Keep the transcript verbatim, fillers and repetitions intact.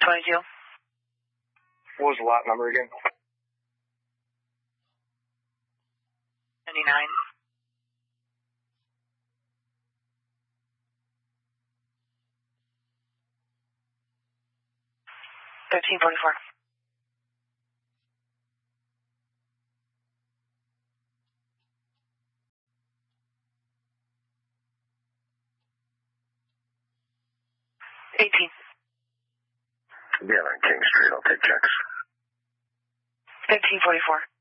twenty-two. What was the lot number again? ninety-nine. thirteen forty-four. eighteen. Yeah, on King Street. I'll take checks. thirteen forty-four.